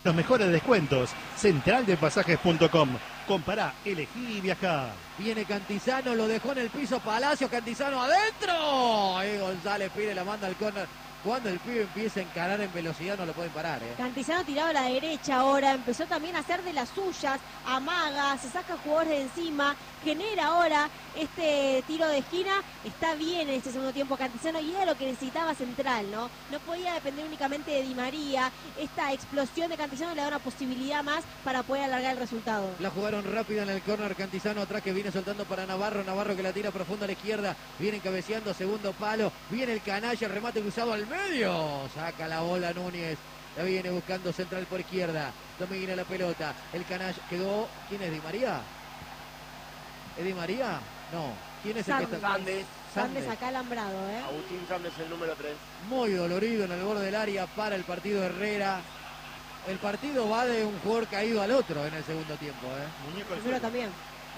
los mejores descuentos. Centraldepasajes.com. Compará, elegí y viajá. Viene Cantizano, lo dejó en el piso Palacio, Cantizano adentro. Y González pide la manda al córner. Cuando el pibe empieza a encarar en velocidad no lo pueden parar, ¿eh? Cantizano tirado a la derecha ahora, empezó también a hacer de las suyas, amaga, se saca jugadores de encima, genera ahora este tiro de esquina, está bien en este segundo tiempo Cantizano y era lo que necesitaba Central, ¿no? No podía depender únicamente de Di María, esta explosión de Cantizano le da una posibilidad más para poder alargar el resultado. La jugaron rápida en el córner, Cantizano atrás que viene soltando para Navarro, Navarro que la tira profunda a la izquierda, viene cabeceando, segundo palo, viene el canalla, el remate cruzado al medio, saca la bola Núñez, la viene buscando Central por izquierda, domina la pelota, el canalla, quedó, ¿quién es? ¿Di María? ¿Es Di María? No, ¿quién es el que está? Sandes acá alambrado, ¿eh? Agustín Sandes, el número 3. Muy dolorido en el borde del área para el partido Herrera. El partido va de un jugador caído al otro en el segundo tiempo, ¿eh? Muñeco al Primero suelo. también.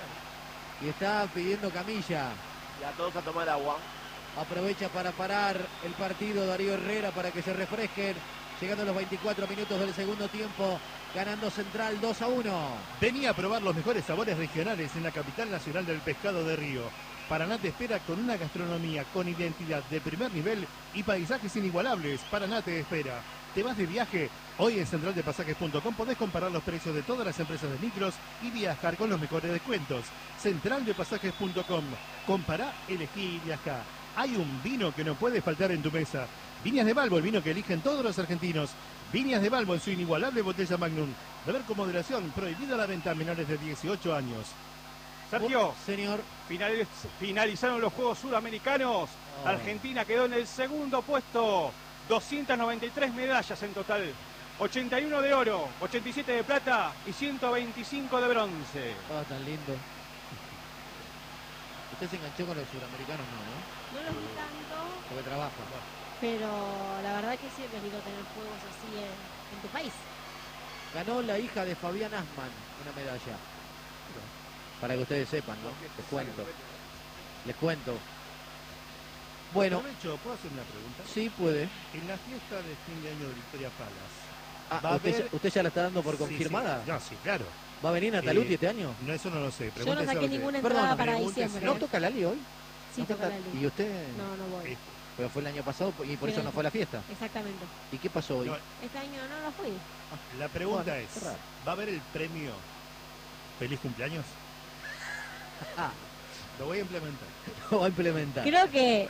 Y está pidiendo camilla. Y a todos a tomar agua. Aprovecha para parar el partido Darío Herrera para que se refresquen. Llegando a los 24 minutos del segundo tiempo. Ganando Central 2-1. Vení a probar los mejores sabores regionales en la capital nacional del pescado de Río. Paraná te espera con una gastronomía con identidad de primer nivel y paisajes inigualables. Paraná te espera. ¿Te vas de viaje? Hoy en centraldepasajes.com podés comparar los precios de todas las empresas de micros y viajar con los mejores descuentos. Centraldepasajes.com. Compará, elegí y viajá. Hay un vino que no puede faltar en tu mesa. Viñas de Balbo, el vino que eligen todos los argentinos. Viñas de Balbo en su inigualable botella Magnum. Beber con moderación, prohibida la venta a menores de 18 años. Sergio, Señor. finalizaron los Juegos Suramericanos. Argentina quedó en el segundo puesto. 293 medallas en total. 81 de oro, 87 de plata y 125 de bronce. Tan lindo. Usted se enganchó con los suramericanos, ¿no? No los vi tanto, Porque trabaja. pero la verdad que siempre es lindo tener juegos así en tu país. Ganó la hija de Fabián Asman una medalla. Para que ustedes sepan, ¿no? Les cuento. Bueno, Aprovecho, ¿puedo hacer una pregunta? sí puede. En la fiesta de fin de año de Victoria Palas. ¿Va a ¿Usted, haber- usted ya la está dando por Sí, confirmada? Sí, no, sí, claro. ¿Va a venir Nataluti este año? No, eso no lo sé. Yo no Pregúntese a saqué usted. ninguna Perdón, entrada para pregúntese. diciembre. ¿No toca Lali hoy? Sí, ¿No toca toca? Lali. ¿Y usted? No, no voy. Pero fue el año pasado y por eso no fue a la fiesta. Exactamente. ¿Y qué pasó hoy? No, Este año no fui. la pregunta Bueno, es, qué raro. ¿va a haber el premio Feliz Cumpleaños? Lo voy a implementar. Lo va a implementar. Creo que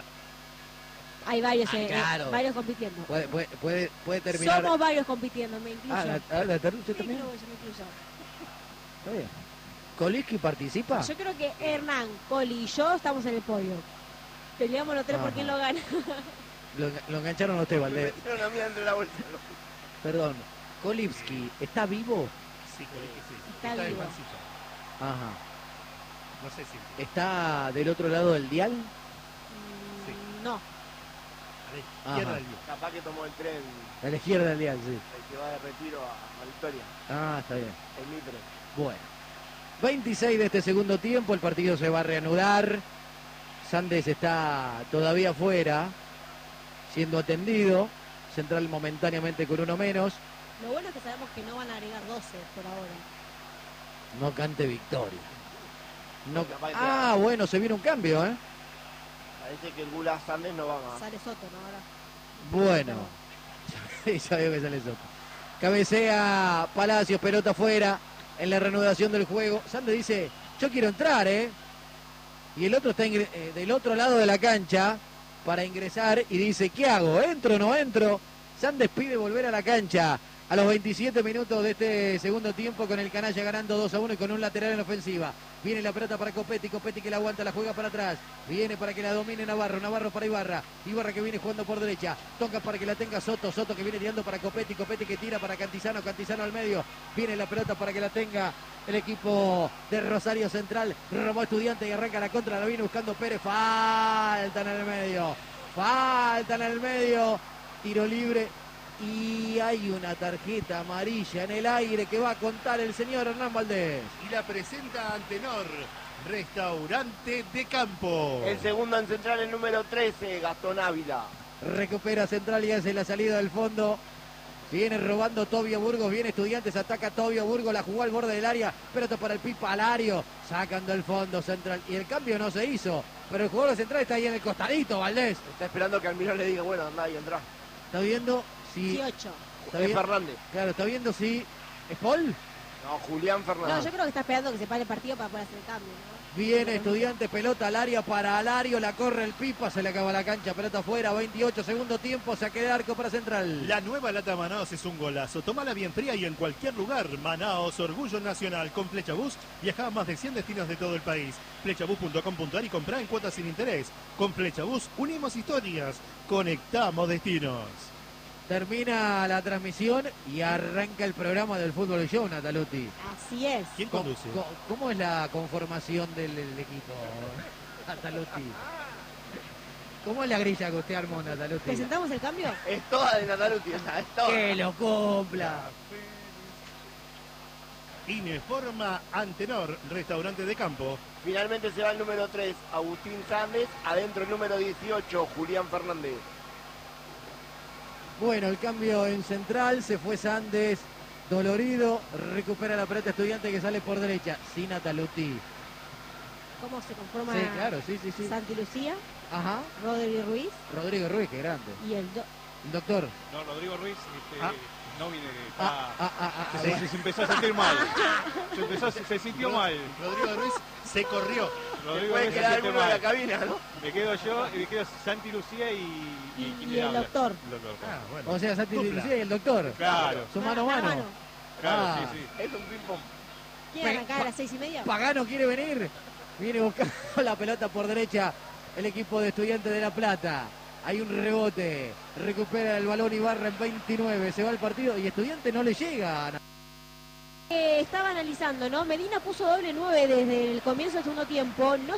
hay varios, claro. varios compitiendo. Puede terminar. Somos varios compitiendo, me incluyo. Nataluti Me también. incluyo, me incluyo. Está bien. ¿Koliski participa? Yo creo que Hernán, Coli y yo estamos en el podio. Peleamos los tres por Ajá. quién lo gana. Lo engancharon a usted, Valdés. Metieron a mí dentro de la bolsa. Perdón. Kolivski, ¿está vivo? Sí, creo que sí. Está en vivo. mancilla. Ajá. No sé si. ¿Está del otro lado del dial? Sí. No. A la izquierda Ajá. del día. Capaz que tomó el tren, A la izquierda del dial, sí. el que va de retiro a Victoria. Ah, está bien. El Mitre. Bueno. 26 de este segundo tiempo, el partido se va a reanudar. Sandes está todavía fuera, siendo atendido. Central momentáneamente con uno menos. Lo bueno es que sabemos que no van a agregar 12 por ahora. No cante victoria. No... Capaz que Ah, bueno, se viene un cambio, ¿eh? Parece que el Gula Sandes no va más. Sale Soto, ¿no? Ahora. Bueno. Ya veo que sale eso. Cabecea Palacios, pelota afuera en la reanudación del juego. Sandes dice, yo quiero entrar, ¿eh? Y el otro está del otro lado de la cancha para ingresar y dice, ¿qué hago? ¿Entro o no entro? Sandes pide volver a la cancha a los 27 minutos de este segundo tiempo con el canalla ganando 2-1 y con un lateral en ofensiva. Viene la pelota para Copetti, Copetti que la aguanta, la juega para atrás. Viene para que la domine Navarro, Navarro para Ibarra. Ibarra que viene jugando por derecha. Toca para que la tenga Soto, Soto que viene tirando para Copetti, Copetti que tira para Cantizano, Cantizano al medio. Viene la pelota para que la tenga el equipo de Rosario Central. Robó Estudiante y arranca la contra, la viene buscando Pérez. Falta en el medio. Falta en el medio. Tiro libre. Y hay una tarjeta amarilla en el aire que va a contar el señor Hernán Valdés. Y la presenta Antenor, Restaurante de Campo. El segundo en Central, el número 13, Gastón Ávila. Recupera Central y hace la salida del fondo. Viene robando Tobio Burgos, viene Estudiantes, ataca Tobio Burgos, la jugó al borde del área, pelota para el Pipa Alario, sacando el fondo central. Y el cambio no se hizo, pero el jugador central está ahí en el costadito, Valdés. Está esperando que Almirón le diga, bueno, andá y entrá. Está viendo si... 18. Está Es bien. Fernández. Claro, está viendo si... ¿Es Paul? No, Julián No, Fernández. yo creo que está esperando que se pare el partido para poder hacer el cambio, ¿no? Viene Estudiante, pelota al área para Alario, la corre el Pipa, se le acaba la cancha, pelota afuera, 28 segundo tiempo, saque de arco para Central. La nueva lata Manaos es un golazo. Tómala bien fría y en cualquier lugar. Manaos, orgullo nacional. Con Flechabús viaja a más de 100 destinos de todo el país. Flechabús.com.ar y comprá en cuotas sin interés. Con Flechabús unimos historias, conectamos destinos. Termina la transmisión y arranca el programa del Fútbol Show, Nataluti. Así es. ¿Quién ¿Cómo, conduce? cómo es la conformación del equipo, Nataluti? ¿Cómo es la grilla que usted armó, Nataluti? ¿Presentamos el cambio? Es toda de Nataluti, o sea, es toda. ¡Que lo cumpla! Ineforma Antenor, restaurante de campo. Finalmente se va el número 3, Agustín Sández. Adentro el número 18, Julián Fernández. Bueno, el cambio en Central, se fue Sández, dolorido, recupera la pelota Estudiante que sale por derecha, sin Nataluti. ¿Cómo se conforma Sí, claro, sí. Santi Lucía, Ajá, Rodri Ruiz Rodrigo Ruiz, qué grande. y el El doctor. No, Rodrigo Ruiz Ah. no viene. sí. Se empezó a sentir mal. Se sintió mal. Rodrigo Ruiz se corrió. Rodrigo Puede Ruiz se quedar siente alguno de la mal. cabina, ¿no? Me quedo yo y me quedo Santi Lucía y ¿quién y le el habla? doctor. El doctor. Ah, bueno. O sea, Santi Dupla. Lucía y el doctor. Claro, Su mano a mano. claro, Ah. sí. Es un ping-pong. ¿Quiere arrancar a las 6:30? Pagano quiere venir. Viene buscando la pelota por derecha el equipo de Estudiantes de La Plata. Hay un rebote. Recupera el balón Ibarra en 29. Se va el partido y Estudiante no le llega. Estaba analizando, ¿no? Medina puso doble 9 desde el comienzo del segundo tiempo. No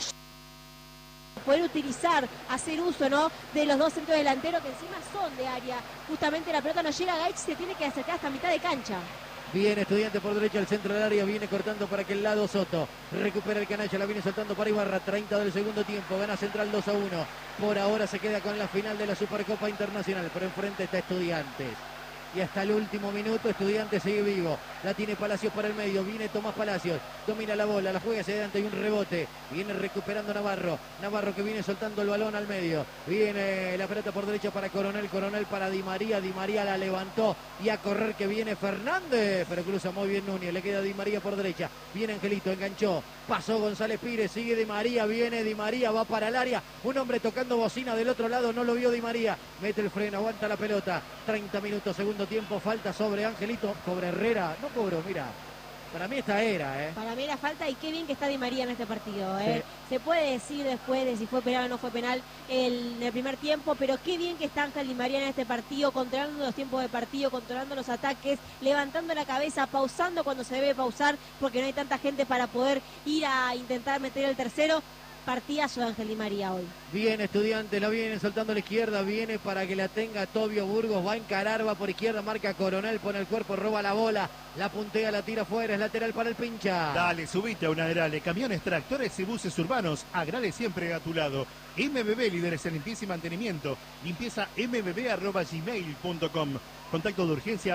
poder utilizar, hacer uso, ¿no? De los dos centros delanteros que encima son de área. Justamente la pelota no llega a Gaich, se tiene que acercar hasta mitad de cancha. Viene Estudiante por derecha al centro del área, viene cortando para aquel lado Soto, recupera el canalla, la viene soltando para Ibarra, 30 del segundo tiempo, gana Central 2-1, por ahora se queda con la final de la Supercopa Internacional, pero enfrente está Estudiantes. Y hasta el último minuto Estudiantes sigue vivo, la tiene Palacios para el medio, viene Tomás Palacios, domina la bola, la juega hacia adelante y un rebote, viene recuperando Navarro que viene soltando el balón al medio, viene la pelota por derecha para Coronel para Di María la levantó y a correr que viene Fernández, pero cruza muy bien Núñez, le queda Di María por derecha, viene Angelito, enganchó, pasó González Pires, sigue Di María, viene Di María, va para el área, un hombre tocando bocina del otro lado, no lo vio Di María, mete el freno, aguanta la pelota, 30 minutos, segundo tiempo, falta sobre Angelito, sobre Herrera, no cobró, mira, para mí esta era, Para mí era falta y qué bien que está Di María en este partido, Sí. Se puede decir después de si fue penal o no fue penal en el primer tiempo, pero qué bien que está Ángel Di María en este partido, controlando los tiempos de partido, controlando los ataques, levantando la cabeza, pausando cuando se debe pausar, porque no hay tanta gente para poder ir a intentar meter el tercero. Partidazo de Ángel Di María hoy. Viene Estudiante, la viene soltando a la izquierda, viene para que la tenga Tobio Burgos, va a encarar, va por izquierda, marca Coronel, pone el cuerpo, roba la bola, la puntea, la tira fuera, es lateral para el pincha. Dale, subite a una Agrale, camiones, tractores y buses urbanos, Agrale siempre a tu lado. MBB, líderes en limpieza y mantenimiento, limpieza mbb@gmail.com. Contacto de urgencia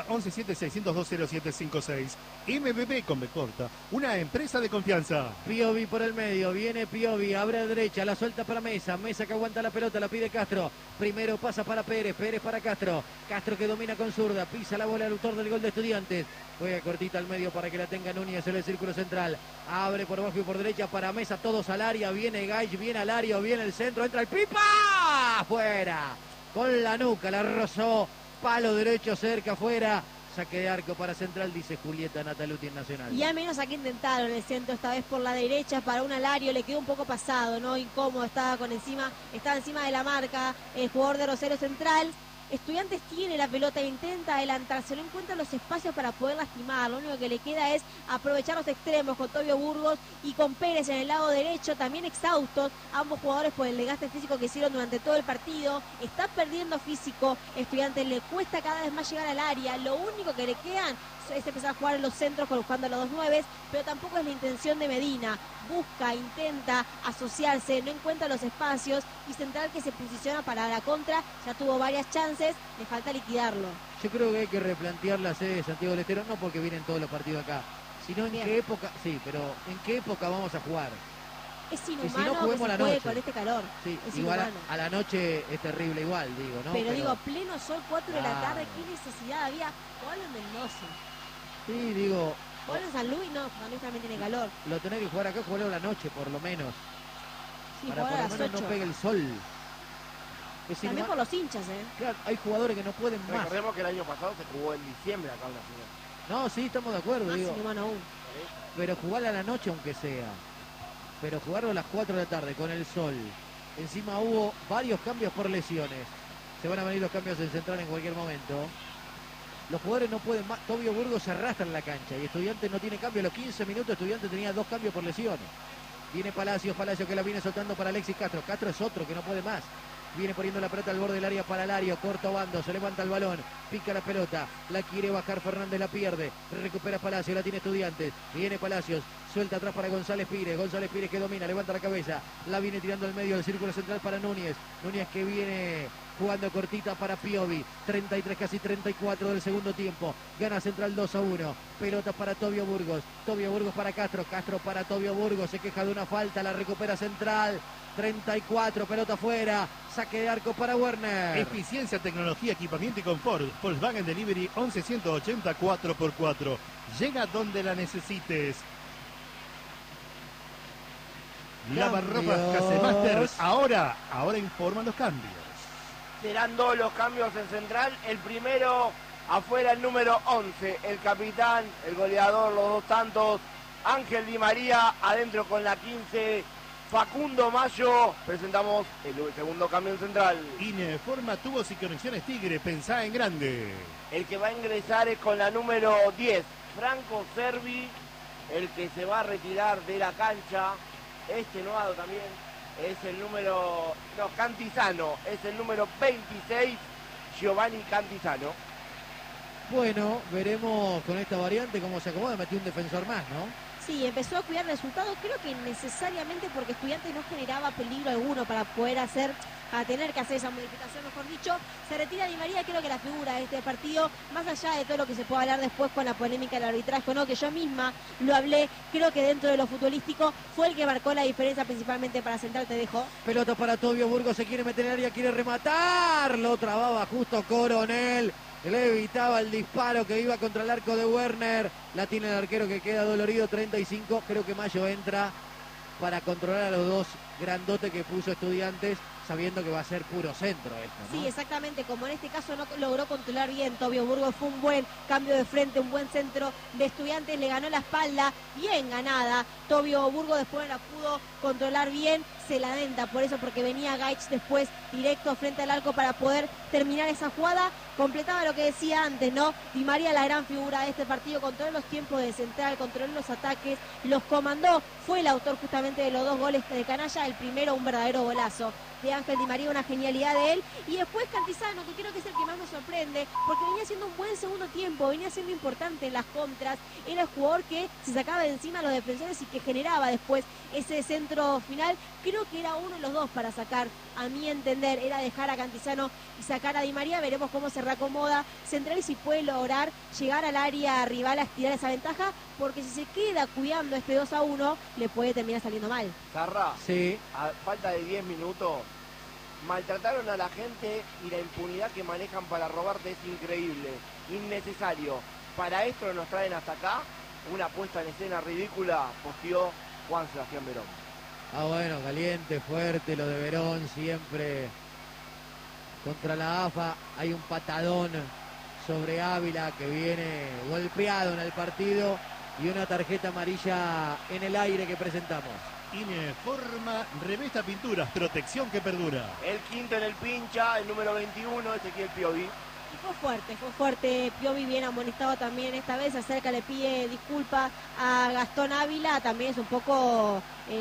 117-602-0756. MBB con B corta, una empresa de confianza. Piovi por el medio, viene Piovi, abre a derecha, la suelta para Mesa, Mesa que aguanta la pelota, la pide Castro, primero pasa para Pérez, Pérez para Castro, Castro que domina con zurda, pisa la bola al autor del gol de Estudiantes, juega cortita al medio para que la tenga Núñez en el círculo central, abre por abajo y por derecha para Mesa, todos al área, viene Gaich, viene al área, viene el centro, entra el Pipa, afuera, con la nuca, la rozó, palo derecho cerca, afuera, saque de arco para Central, dice Julieta Nataluti en Nacional. Y al menos aquí intentaron el centro, esta vez por la derecha, para un Alario, le quedó un poco pasado, ¿no? Incómodo, estaba encima de la marca, el jugador de Rosario Central. Estudiantes tiene la pelota, intenta adelantarse, no encuentra los espacios para poder lastimar, lo único que le queda es aprovechar los extremos con Tobio Burgos y con Pérez en el lado derecho, también exhaustos, ambos jugadores por el desgaste físico que hicieron durante todo el partido, está perdiendo físico, Estudiantes le cuesta cada vez más llegar al área, lo único que le quedan es empezar a jugar en los centros buscando a los 2 9, pero tampoco es la intención de Medina, busca, intenta asociarse, no encuentra los espacios y Central que se posiciona para la contra, ya tuvo varias chances. entonces le falta liquidarlo. Yo creo que hay que replantear la sede de Santiago del Estero, no porque vienen todos los partidos acá, sino en Bien. qué época, sí, pero en qué época vamos a jugar. Es si no, inhumano que juguemos se la juegue noche. con este calor. Sí, Es igual inhumano. a la noche es terrible igual, digo, ¿no? Pero digo, pleno sol, 4 de la Claro. tarde, ¿qué necesidad había? Jugalo en Mendoza. Sí, digo, Jugalo en San Luis, no, San Luis también tiene calor. lo tenés que jugar acá, jugarlo a la noche por lo menos, Sí, para jugar por a lo las menos 8. no pegue el sol. Es También inhumano. por los hinchas, Claro, hay jugadores que no pueden más. Recordemos que el año pasado se jugó en diciembre acá en la final. No, sí, estamos de acuerdo, Más digo, inhumano aún. pero jugar a la noche aunque sea. Pero jugarlo a las 4 de la tarde con el sol. Encima hubo varios cambios por lesiones. Se van a venir los cambios en central en cualquier momento. Los jugadores no pueden más. Tobio Burgos se arrastra en la cancha y Estudiantes no tiene cambio. A los 15 minutos Estudiantes tenía 2 cambios por lesiones. Viene Palacios que la viene soltando para Alexis Castro. Castro es otro que no puede más. Viene poniendo la pelota al borde del área para Lario. Corto bando, se levanta el balón. Pica la pelota. La quiere bajar Fernández, la pierde. Recupera Palacios, la tiene Estudiantes. Viene Palacios. Suelta atrás para González Pires. González Pires que domina, levanta la cabeza. La viene tirando al medio del círculo central para Núñez. Núñez que viene jugando cortita para Piovi. 33, casi 34 del segundo tiempo. Gana Central 2-1. Pelota para Tobio Burgos. Tobio Burgos para Castro. Castro para Tobio Burgos. Se queja de una falta. La recupera Central. 34, pelota afuera. Saque de arco para Werner. Eficiencia, tecnología, equipamiento y confort. Volkswagen Delivery 11180 4x4. Llega donde la necesites. Lavarropas Cambios. Casemaster. Ahora informan los cambios. Serán 2 los cambios en central. El primero, afuera el número 11, el capitán, el goleador, los 2 tantos, Ángel Di María, adentro con la 15, Facundo Mayo. Presentamos el segundo cambio en central. Ineforma tubos y conexiones Tigre. Pensá en grande. El que va a ingresar es con la número 10, Franco Servi, el que se va a retirar de la cancha, extenuado también. Es el número, no, Cantizano, es el número 26, Giovanni Cantizano. Bueno, veremos con esta variante cómo se acomoda. Metió un defensor más, ¿no? Sí, empezó a cuidar el resultado, creo que necesariamente porque Estudiantes no generaba peligro alguno para poder a tener que hacer esa modificación, mejor dicho. Se retira Di María, creo que la figura de este partido, más allá de todo lo que se pueda hablar después con la polémica del arbitraje, ¿no? Que yo misma lo hablé, creo que dentro de lo futbolístico fue el que marcó la diferencia principalmente para Central. Te dejo. Pelota para Tobio Burgos, se quiere meter en el área, quiere rematar, lo trababa justo Coronel, le evitaba el disparo que iba contra el arco de Werner, la tiene el arquero que queda dolorido, 35, creo que Mayo entra para controlar a los 2 grandotes que puso Estudiantes, sabiendo que va a ser puro centro esto, ¿no? Sí, exactamente, como en este caso no logró controlar bien Tobio Burgos, fue un buen cambio de frente, un buen centro de Estudiantes, le ganó la espalda, bien ganada. Tobio Burgos después la pudo controlar bien, se la denta, por eso, porque venía Gaich después directo frente al arco para poder terminar esa jugada. Completaba lo que decía antes, ¿no? Di María, la gran figura de este partido, controló los tiempos de Central, controló los ataques, los comandó, fue el autor justamente de los 2 goles de Canalla, el primero un verdadero golazo de Ángel Di María, una genialidad de él, y después Cantizano, que creo que es el que más me sorprende, porque venía haciendo un buen segundo tiempo, venía siendo importante en las contras, era el jugador que se sacaba de encima a los defensores y que generaba después ese centro final. Creo que era uno de los 2 para sacar, a mi entender, era dejar a Cantizano y sacar a Di María. Veremos cómo se reacomoda Central y si puede lograr llegar al área rival a estirar esa ventaja, porque si se queda cuidando este 2-1, le puede terminar saliendo mal. Zarra, Sí, a falta de 10 minutos, maltrataron a la gente y la impunidad que manejan para robarte es increíble, innecesario. Para esto nos traen hasta acá una puesta en escena ridícula, posteó Juan Sebastián Verón. bueno, caliente, fuerte lo de Verón, siempre contra la AFA. Hay un patadón sobre Ávila que viene golpeado en el partido y una tarjeta amarilla en el aire que presentamos. Ineforma revista pinturas, protección que perdura. El quinto en el pincha, el número 21, Ezequiel Piovi. Y fue fuerte, Piovi bien amonestado también esta vez, se acerca, le pide disculpa a Gastón Ávila, también es un poco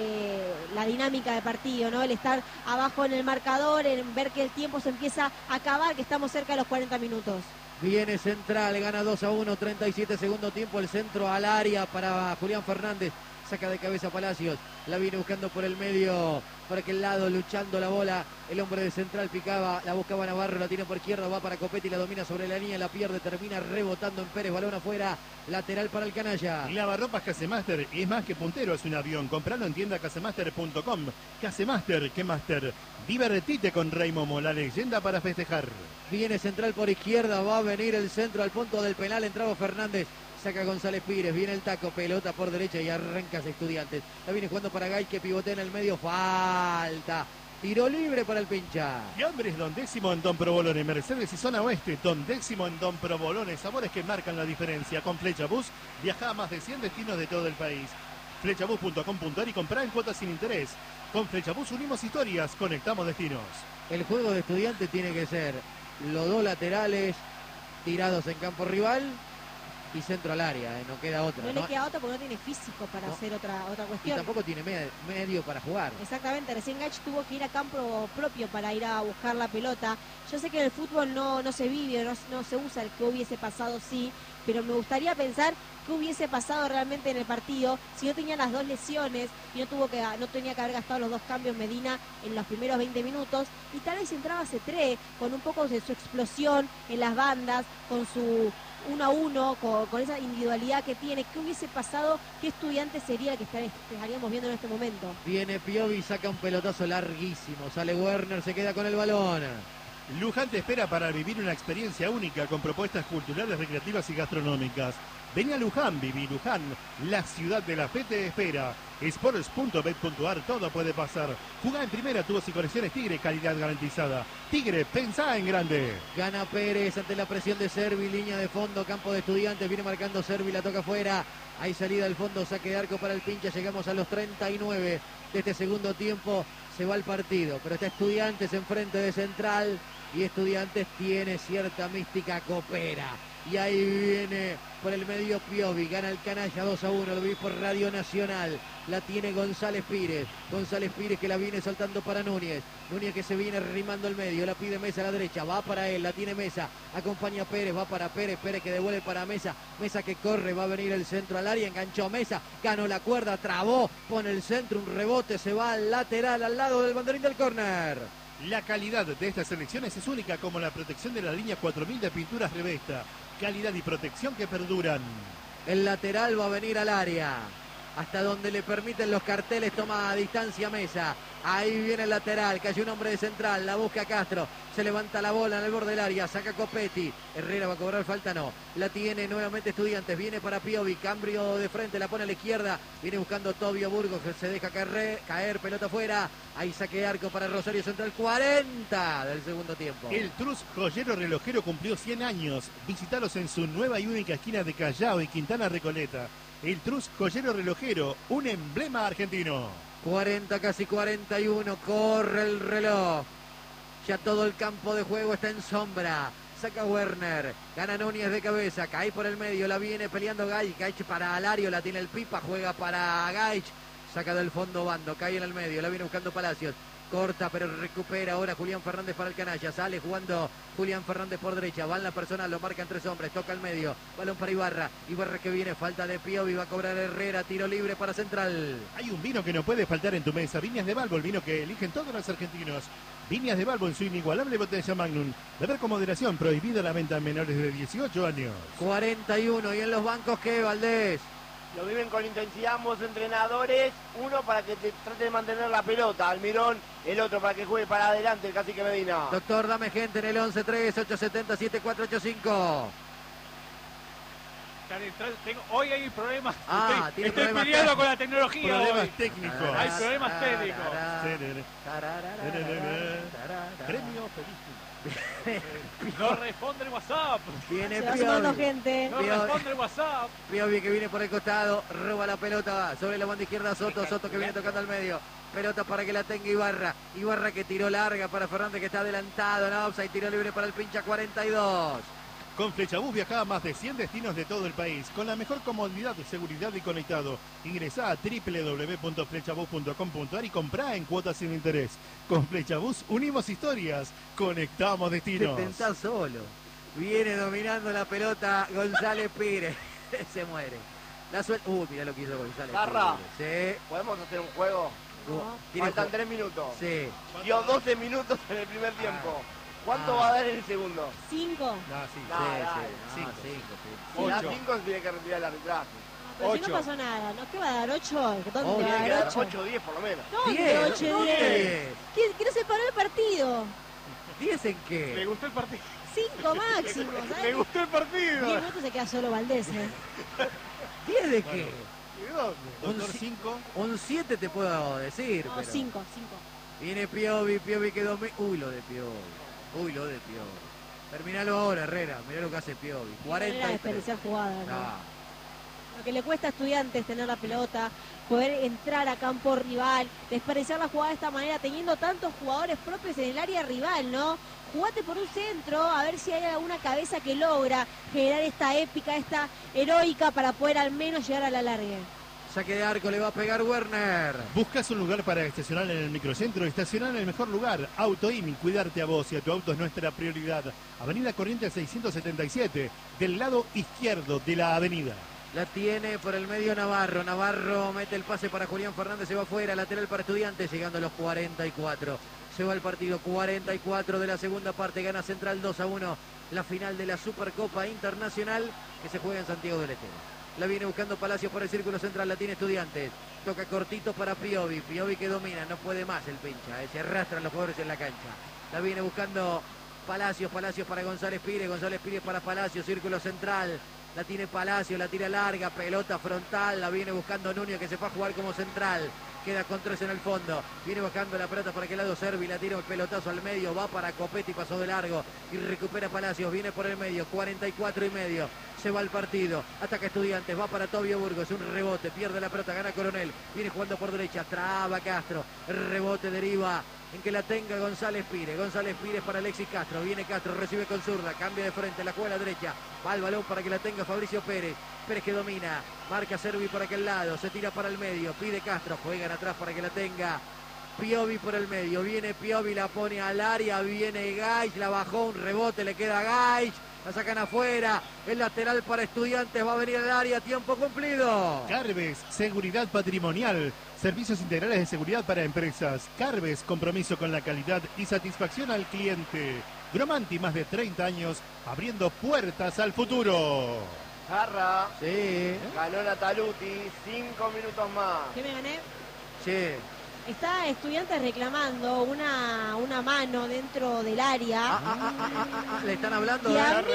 la dinámica de partido, ¿no? El estar abajo en el marcador, en ver que el tiempo se empieza a acabar, que estamos cerca de los 40 minutos. Viene Central, gana 2-1, 37 segundo tiempo, el centro al área para Julián Fernández. saca de cabeza Palacios, la viene buscando por el medio, por aquel lado, luchando la bola, el hombre de Central picaba, la buscaba Navarro, la tiene por izquierda, va para Copetti, la domina sobre la línea, la pierde, termina rebotando en Pérez, balón afuera, lateral para el canalla. Lavarropas Casemaster es más que puntero, es un avión. Compralo en tienda casemaster.com. Casemaster, que master. Divertite con Rey Momo, la leyenda para festejar. Viene Central por izquierda, va a venir el centro al punto del penal, entraba Fernández. Saca González Pires, viene el taco, pelota por derecha y arranca Estudiantes. La viene jugando para Gay, que pivotea en el medio, falta. Tiro libre para el pincha. Y hombres, Don Décimo en Don Provolone, Mercedes y Zona Oeste. Don Décimo en Don Provolone, sabores que marcan la diferencia. Con Flecha Bus, viaja a más de 100 destinos de todo el país. Flechabus.com.ar y comprar en cuotas sin interés. Con Flecha Bus unimos historias, conectamos destinos. El juego de Estudiantes tiene que ser los dos laterales tirados en campo rival y centro al área, no queda otra. No le queda otra porque no tiene físico para hacer otra Y cuestión. tampoco tiene medio para jugar. Exactamente, recién Gach tuvo que ir a campo propio para ir a buscar la pelota. Yo sé que en el fútbol no se vive, no se usa el que hubiese pasado, sí, pero me gustaría pensar qué hubiese pasado realmente en el partido si no tenía las dos lesiones y no tenía que haber gastado los dos cambios Medina en los primeros 20 minutos y tal vez entraba Cetré con un poco de su explosión en las bandas, con su 1-1, con esa individualidad que tiene. ¿Qué hubiese pasado? ¿Qué Estudiante sería el que estaríamos viendo en este momento? Viene Piovi, saca un pelotazo larguísimo, sale Werner, se queda con el balón. Luján te espera para vivir una experiencia única con propuestas culturales, recreativas y gastronómicas. Ven a Luján, viví Luján, la ciudad de la fe te espera. Sports.bet.ar, todo puede pasar. Jugá en primera, tubos y conexiones Tigre, calidad garantizada. Tigre, pensá en grande. Gana Pérez ante la presión de Servi, línea de fondo, campo de Estudiantes, viene marcando Servi, la toca afuera. Hay salida al fondo, saque de arco para el pincha, llegamos a los 39 de este segundo tiempo. Se va el partido, pero está Estudiantes enfrente de Central y Estudiantes tiene cierta mística copera. Y ahí viene por el medio Piovi, gana el canalla 2-1, lo vi por Radio Nacional. La tiene González Pires que la viene soltando para Núñez. Núñez que se viene rimando el medio, la pide Mesa a la derecha, va para él, la tiene Mesa, acompaña a Pérez, va para Pérez, Pérez que devuelve para Mesa, Mesa que corre, va a venir el centro al área, enganchó Mesa, ganó la cuerda, trabó, pone el centro, un rebote, se va al lateral, al lado del banderín del córner. La calidad de estas selecciones es única, como la protección de la línea 4000 de pinturas Revesta. Calidad y protección que perduran. El lateral va a venir al área, hasta donde le permiten los carteles, toma a distancia Mesa. Ahí viene el lateral, cayó un hombre de Central, la busca Castro, se levanta la bola en el borde del área, saca Copetti, Herrera va a cobrar falta, no, la tiene nuevamente Estudiantes, viene para Piovi, cambio de frente, la pone a la izquierda, viene buscando Tobio Burgos, que se deja caer, pelota afuera, ahí saque de arco para Rosario Central, 40 del segundo tiempo. El Trus Joyero Relojero cumplió 100 años, visitalos en su nueva y única esquina de Callao y Quintana Recoleta. El Trus Joyero Relojero, un emblema argentino. 40, casi 41, corre el reloj. Ya todo el campo de juego está en sombra. Saca Werner, gana Núñez de cabeza, cae por el medio, la viene peleando Gaich para Alario, la tiene el Pipa, juega para Gaich, saca del fondo Bando, cae en el medio, la viene buscando Palacios. Corta, pero recupera ahora Julián Fernández para el canalla. Sale jugando Julián Fernández por derecha. Va en la personal, lo marcan tres hombres. Toca al medio. Balón para Ibarra. Ibarra que viene, falta de Piovi. Va a cobrar Herrera. Tiro libre para Central. Hay un vino que no puede faltar en tu mesa. Viñas de Balbo, el vino que eligen todos los argentinos. Viñas de Balbo en su inigualable botella Magnum. Beber con moderación. Prohibida la venta a menores de 18 años. 41. ¿Y en los bancos qué, Valdés? Lo viven con intensidad ambos entrenadores, uno para que te trate de mantener la pelota, Almirón, el otro para que juegue para adelante, el Cacique Medina. Doctor, dame gente en el 11-3-870-7485. Hoy hay problemas. Tiene estoy problemas peleando con la tecnología. Problemas hoy. técnicos. Hay problemas técnicos. Premio feliz. No responde el WhatsApp. Viene Se va sumando Piovi. gente. No responde el WhatsApp. Piovi que viene por el costado, roba la pelota sobre la banda izquierda, Soto que viene tocando al medio. Pelota para que la tenga Ibarra. Ibarra que tiró larga para Fernández que está adelantado. No, offside, tiro libre para el pincha 42. Con Flechabús viaja a más de 100 destinos de todo el país, con la mejor comodidad, seguridad y conectado. Ingresá a www.flechabús.com.ar y comprá en cuotas sin interés. Con Flechabús unimos historias, conectamos Te destinos. tentás solo. Viene dominando la pelota González Pires. Se muere. La suelta. Mirá lo que hizo González. Garra. Sí. ¿Podemos hacer un juego? Tiene Faltan 3 minutos. Sí. Dio 12 minutos en el primer tiempo. ¿Cuánto va a dar en el segundo? 5. No, sí. No, dale. Cinco. Si da 8. 5 tiene que retirar el arbitraje. Pero si no 8. pasó nada, ¿no? ¿Qué va a dar? ¿8? ¿Dónde te va Tiene a que dar dar 8? 8 o 10 por lo menos. ¿Dónde 10, 8 y 10? 10. ¿Que no se paró el partido? ¿10 en Le qué? gustó el partido. 5 máximo, Le ¿sabes? gustó el 10 partido. minutos se queda solo Valdés, ¿eh? ¿10 de qué? ¿Y dónde? Doctor Un 5. Un 7 te puedo decir. No, pero... 5. Viene Piovi que domina. Uy, lo de Piovi. Terminalo ahora, Herrera. Mirá lo que hace Piovi. Era 43. desperdiciar jugadas, ¿no? No. Lo que le cuesta a Estudiantes tener la pelota, poder entrar a campo rival, desperdiciar la jugada de esta manera, teniendo tantos jugadores propios en el área rival, ¿no? Jugate por un centro, a ver si hay alguna cabeza que logra generar esta épica, esta heroica para poder al menos llegar a la largue. Saque de arco, le va a pegar Werner. ¿Buscas un lugar para estacionar en el microcentro? Estacionar en el mejor lugar. Autoimi, cuidarte a vos y a tu auto es nuestra prioridad. Avenida Corrientes 677, del lado izquierdo de la avenida. La tiene por el medio Navarro. Navarro mete el pase para Julián Fernández, se va afuera. Lateral para Estudiantes, llegando a los 44. Se va el partido 44 de la segunda parte. Gana Central 2-1. La final de la Supercopa Internacional que se juega en Santiago del Estero. La viene buscando Palacios por el círculo central. La tiene Estudiantes. Toca cortito para Piovi. Piovi que domina. No puede más el pincha. Se arrastran los jugadores en la cancha. La viene buscando Palacios. Palacios para González Pires. González Pires para Palacios. Círculo central. La tiene Palacio, la tira larga, pelota frontal, la viene buscando Núñez que se fue a jugar como central. Queda con 3 en el fondo. Viene bajando la pelota para aquel lado Servi, la tira el pelotazo al medio, va para Copetti, pasó de largo y recupera Palacios, viene por el medio, 44 y medio. Se va el partido, ataca Estudiantes, va para Tobio Burgos, un rebote, pierde la pelota, gana Coronel, viene jugando por derecha, traba Castro, el rebote deriva en que la tenga González Pires para Alexis Castro, viene Castro, recibe con zurda, cambia de frente, la juega a la derecha, va el balón para que la tenga Fabricio Pérez que domina, marca Servi por aquel lado, se tira para el medio, pide Castro, juegan atrás para que la tenga Piovi por el medio, viene Piovi, la pone al área, viene Gaich, la bajó, un rebote, le queda Gaich, la sacan afuera, el lateral para Estudiantes, va a venir al área, tiempo cumplido. Carves, seguridad patrimonial, servicios integrales de seguridad para empresas. Carves, compromiso con la calidad y satisfacción al cliente. Gromanti, más de 30 años, abriendo puertas al futuro. Jarra. Sí, Ganó Nataluti. 5 minutos más. ¿Qué me gané? sí. Está Estudiantes reclamando una mano dentro del área. Le están hablando Que de a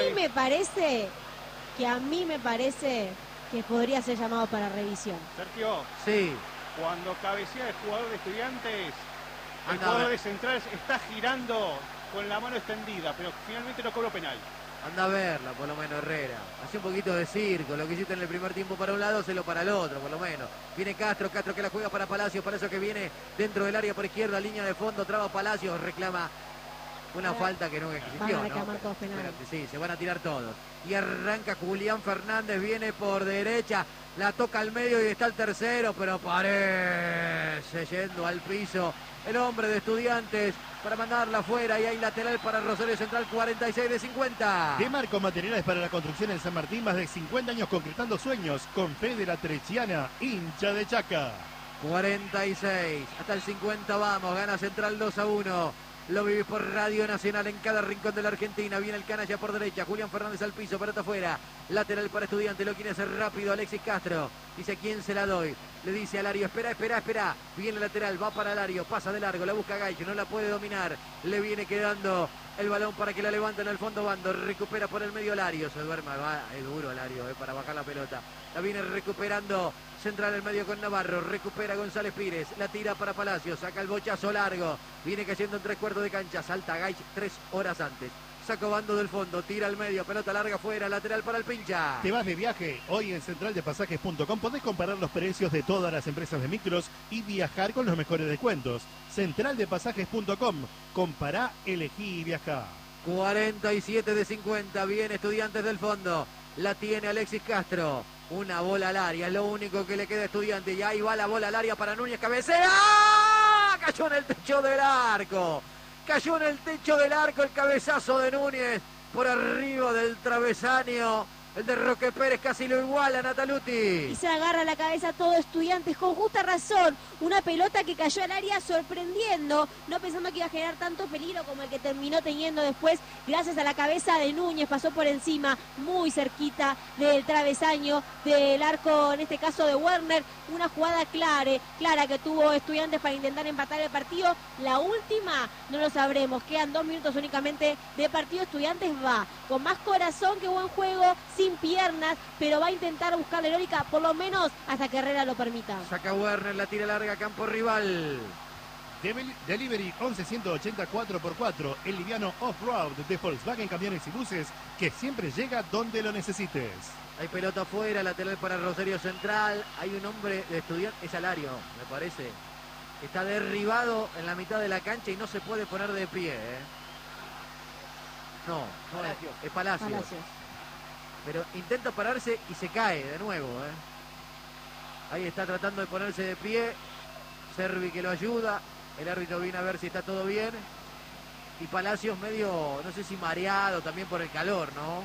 mí me parece que podría ser llamado para revisión. Sergio, Sí, cuando cabecea el jugador de Estudiantes, el Anda, jugador de Central está girando con la mano extendida, pero finalmente no cobró penal. anda a verla, por lo menos Herrera. Hace un poquito de circo, lo que hiciste en el primer tiempo para un lado, hacelo para el otro, por lo menos. Viene Castro que la juega para Palacios, Palacios que viene dentro del área por izquierda, línea de fondo, traba Palacios, reclama una falta que no existió, Van a ¿no? reclamar todos penales. Espérate, sí, se van a tirar todos. Y arranca Julián Fernández, viene por derecha, la toca al medio y está el tercero, pero parece yendo al piso el hombre de Estudiantes para mandarla afuera y hay lateral para Rosario Central, 46 de 50. De Marco Materiales para la construcción en San Martín, más de 50 años concretando sueños, con fe de la Trechiana, hincha de Chaca. 46, hasta el 50 vamos, gana Central 2-1. Lo vivís por Radio Nacional en cada rincón de la Argentina. Viene el canalla por derecha, Julián Fernández al piso, pelota afuera. Lateral para Estudiante, lo quiere hacer rápido Alexis Castro. Dice, ¿quién se la doy? Le dice a Lario, espera. Viene el lateral, va para Lario, pasa de largo, la busca Gaich, no la puede dominar. Le viene quedando el balón para que la levante en el fondo bando. Recupera por el medio Lario, se duerme, va, es duro Lario, para bajar la pelota. La viene recuperando Central el medio con Navarro, recupera González Pires, la tira para Palacios, saca el bochazo largo, viene cayendo en 3/4 de cancha, salta Gaich 3 horas antes. Saca bando del fondo, tira al medio, pelota larga afuera, lateral para el pincha. ¿Te vas de viaje? Hoy en centraldepasajes.com podés comparar los precios de todas las empresas de micros y viajar con los mejores descuentos. Centraldepasajes.com, compará, elegí y viajá. 47 de 50, viene Estudiantes del fondo, la tiene Alexis Castro. Una bola al área, es lo único que le queda a Estudiantes. Y ahí va la bola al área para Núñez, cabecea. Cayó en el techo del arco. Cayó en el techo del arco el cabezazo de Núñez por arriba del travesaño. El de Roque Pérez casi lo iguala Nataluti. Y se agarra la cabeza todo Estudiantes con justa razón. Una pelota que cayó al área sorprendiendo, no pensando que iba a generar tanto peligro como el que terminó teniendo después, gracias a la cabeza de Núñez, pasó por encima, muy cerquita del travesaño, del arco, en este caso de Werner. Una jugada clara que tuvo Estudiantes para intentar empatar el partido. La última no lo sabremos, quedan 2 minutos únicamente de partido. Estudiantes va con más corazón que buen juego, sin piernas, pero va a intentar buscar la heroica, por lo menos hasta que Herrera lo permita. Saca Werner, la tira larga, campo rival. Delivery 11-180 4x4, el liviano off-road de Volkswagen Camiones y Buses, que siempre llega donde lo necesites. Hay pelota afuera, lateral para Rosario Central. Hay un hombre de Estudiantes, es Alario, me parece. Está derribado en la mitad de la cancha y no se puede poner de pie. No, Palacios. es Palacios. Pero intenta pararse y se cae de nuevo. Ahí está tratando de ponerse de pie. Servi que lo ayuda. El árbitro viene a ver si está todo bien. Y Palacios medio, no sé si mareado también por el calor, ¿no?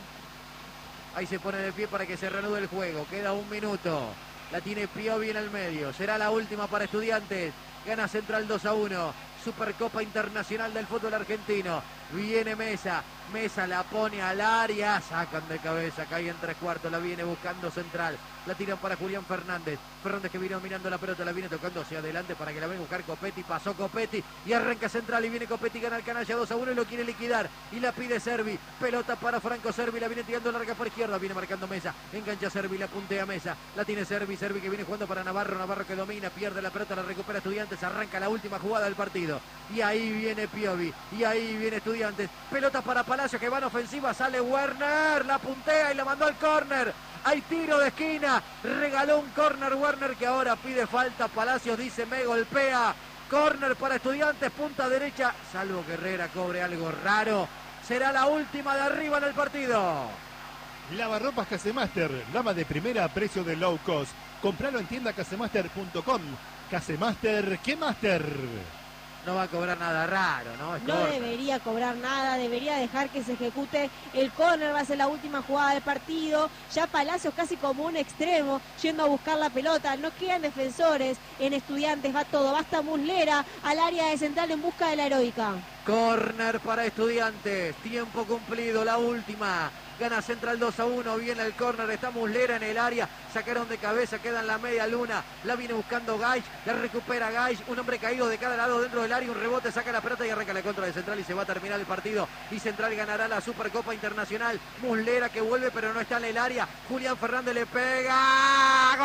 Ahí se pone de pie para que se reanude el juego. Queda 1 minuto. La tiene Piovi en el medio. Será la última para Estudiantes. Gana Central 2-1. Supercopa Internacional del Fútbol Argentino. Viene Mesa. Mesa la pone al área. Sacan de cabeza. Cae en 3/4. La viene buscando Central. La tiran para Julián Fernández. Fernández que vino mirando la pelota. La viene tocando hacia adelante para que la venga a buscar Copetti. Pasó Copetti. Y arranca Central. Y viene Copetti. Gana el canalla 2-1. Y lo quiere liquidar. Y la pide Servi. Pelota para Franco Servi. La viene tirando larga por izquierda. Viene marcando Mesa. Engancha Servi. La puntea Mesa. La tiene Servi. Servi que viene jugando para Navarro. Navarro que domina. Pierde la pelota. La recupera Estudiantes. Arranca la última jugada del partido. Y ahí viene Piovi. Y ahí viene Estudiantes. Pelota para Palacio que va en ofensiva. Sale Werner. La puntea y la mandó al córner. Hay tiro de esquina. Regaló un córner Werner que ahora pide falta. Palacios dice me golpea. Córner para Estudiantes. Punta derecha. Salvo que Herrera cobre algo raro. Será la última de arriba en el partido. Lavarropas Casemaster. Lava de primera a precio de low cost. Compralo en tiendacasemaster.com. Casemaster, ¿qué master? No va a cobrar nada raro, ¿no? Es No córner. debería cobrar nada, debería dejar que se ejecute el córner, va a ser la última jugada del partido. Ya Palacios casi como un extremo, yendo a buscar la pelota. No quedan defensores en Estudiantes, va todo. Basta Muslera al área de Central en busca de la heroica. Córner para Estudiantes. Tiempo cumplido, la última. Gana Central 2-1. Viene el córner. Está Muslera en el área. Sacaron de cabeza. Queda en la media luna. La viene buscando Gaich. La recupera Gaich. Un hombre caído de cada lado dentro del área. Un rebote. Saca la pelota y arranca la contra de Central. Y se va a terminar el partido. Y Central ganará la Supercopa Internacional. Muslera que vuelve pero no está en el área. Julián Fernández le pega.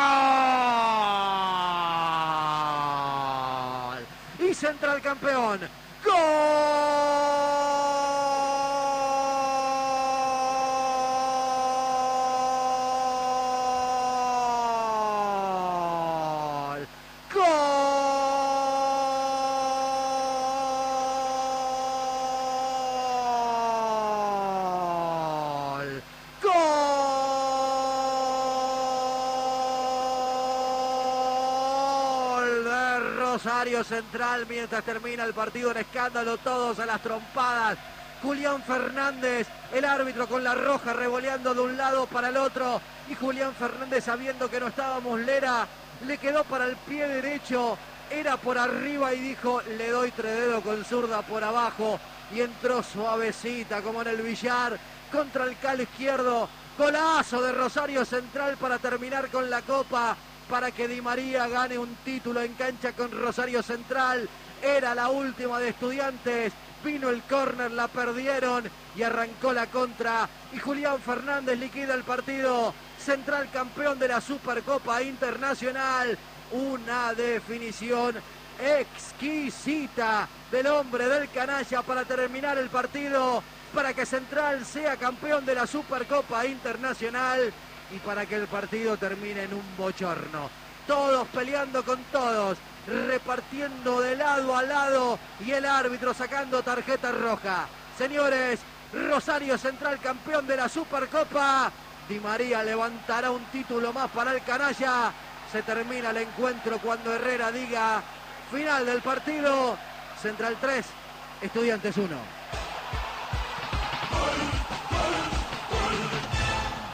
¡Gol! Y Central campeón. ¡Gol! Rosario Central mientras termina el partido en escándalo, todos a las trompadas. Julián Fernández, el árbitro con la roja revoleando de un lado para el otro. Y Julián Fernández sabiendo que no estaba Muslera, le quedó para el pie derecho. Era por arriba y dijo, le doy 3 dedos con zurda por abajo. Y entró suavecita como en el billar contra el calo izquierdo. Golazo de Rosario Central para terminar con la copa. Para que Di María gane un título en cancha con Rosario Central. Era la última de Estudiantes. Vino el córner, la perdieron y arrancó la contra. Y Julián Fernández liquida el partido. Central campeón de la Supercopa Internacional. Una definición exquisita del hombre del canalla para terminar el partido. Para que Central sea campeón de la Supercopa Internacional. Y para que el partido termine en un bochorno. Todos peleando con todos, repartiendo de lado a lado y el árbitro sacando tarjeta roja. Señores, Rosario Central campeón de la Supercopa. Di María levantará un título más para el canalla. Se termina el encuentro cuando Herrera diga final del partido. Central 3, Estudiantes 1. Otro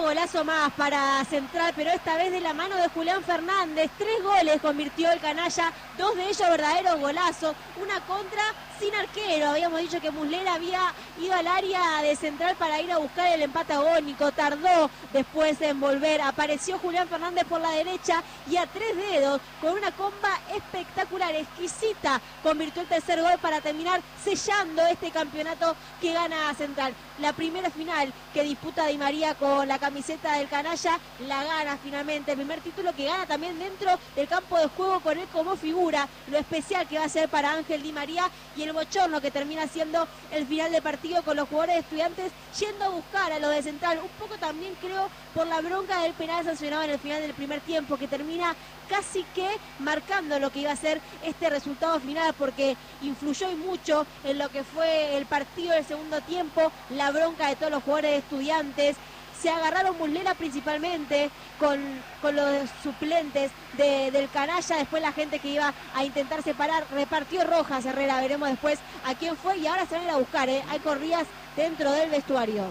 golazo más para Central, pero esta vez de la mano de Julián Fernández. 3 goles convirtió el canalla, 2 de ellos verdaderos golazos, una contra sin arquero. Habíamos dicho que Muslera había ido al área de Central para ir a buscar el empate agónico, tardó después en volver, apareció Julián Fernández por la derecha y a 3 dedos, con una comba espectacular, exquisita, convirtió el tercer gol para terminar sellando este campeonato que gana Central. La primera final que disputa Di María con la camiseta del canalla, la gana finalmente, el primer título que gana también dentro del campo de juego con él como figura, lo especial que va a ser para Ángel Di María y el bochorno que termina siendo el final de partido con los jugadores de Estudiantes yendo a buscar a los de Central, un poco también creo por la bronca del penal sancionado en el final del primer tiempo, que termina casi que marcando lo que iba a ser este resultado final, porque influyó y mucho en lo que fue el partido del segundo tiempo, la bronca de todos los jugadores de Estudiantes. Se agarraron Muslera principalmente con los suplentes del canalla, después la gente que iba a intentar separar, repartió rojas Herrera, veremos después a quién fue y ahora se van a ir a buscar, hay corridas dentro del vestuario.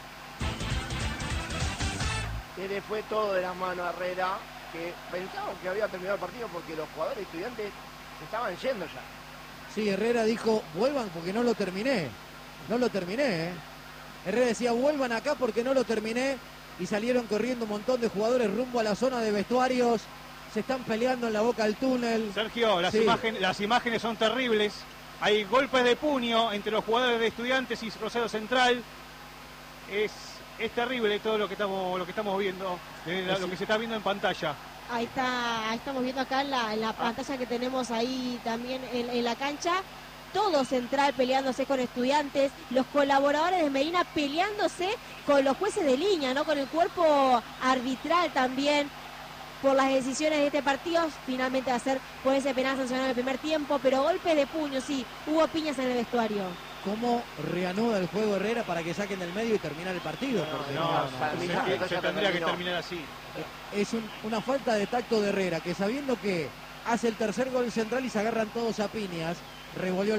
Se le fue todo de las manos a Herrera, que pensaba que había terminado el partido porque los jugadores Estudiantes se estaban yendo ya. Sí, Herrera dijo, vuelvan porque no lo terminé. No lo terminé, Herrera decía, vuelvan acá porque no lo terminé. Y salieron corriendo un montón de jugadores rumbo a la zona de vestuarios. Se están peleando en la boca del túnel. Sergio, las imágenes son terribles. Hay golpes de puño entre los jugadores de Estudiantes y Rosario Central. Es terrible todo lo que estamos viendo, lo que se está viendo en pantalla. Ahí estamos viendo acá en la pantalla que tenemos ahí también en la cancha. Todo Central peleándose con Estudiantes, los colaboradores de Medina peleándose con los jueces de línea, ¿no? Con el cuerpo arbitral también por las decisiones de este partido. Finalmente va a ser por ese penal sancionado en el primer tiempo, pero golpes de puño, sí, hubo piñas en el vestuario. ¿Cómo reanuda el juego Herrera para que saquen del medio y terminar el partido? Se tendría que terminar así. Es una falta de tacto de Herrera, que sabiendo que hace el tercer gol Central y se agarran todos a piñas, revolvió